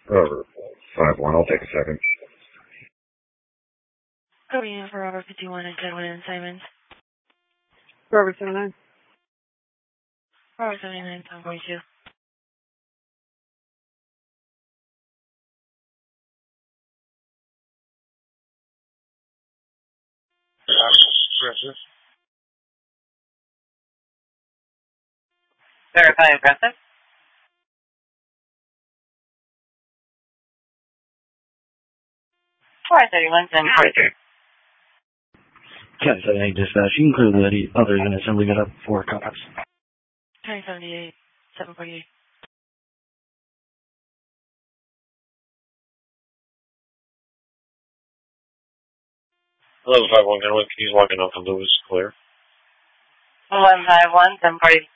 Rover 5-1, I'll take a second. Copy in for Rover 51 and Edwin and Simons. Rover 79. Rover 79, 742. Verify aggressive. Alright, 31, 1043. 1078 dispatch, you can clear the other units and leave it up for contacts. 1078, 748. 1151 Gunwood, can you walk in Uncle Lewis clear? 1151, 740.